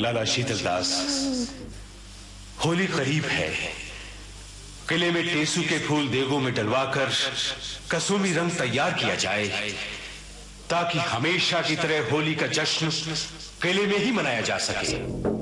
लाला शीतलदास, होली करीब है। किले में टेसू के फूल देगों में डलवाकर कसूमी रंग तैयार किया जाए, ताकि हमेशा की तरह होली का जश्न किले में ही मनाया जा सके।